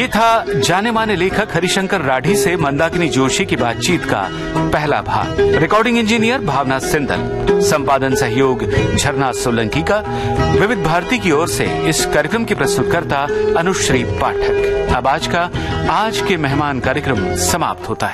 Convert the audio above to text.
ये था जाने माने लेखक हरिशंकर राठी से मंदाकिनी जोशी की बातचीत का पहला भाग। रिकॉर्डिंग इंजीनियर भावना सिंधल, संपादन सहयोग झरना सोलंकी का। विविध भारती की ओर से इस कार्यक्रम की प्रस्तुतकर्ता अनुश्री पाठक। अब आज के मेहमान कार्यक्रम समाप्त होता है।